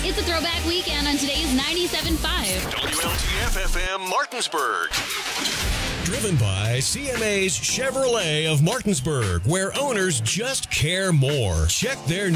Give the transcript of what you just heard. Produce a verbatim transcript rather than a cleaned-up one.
It's a throwback weekend on today's ninety-seven point five. W L T F F M Martinsburg. Driven by C M A's Chevrolet of Martinsburg, where owners just care more. Check their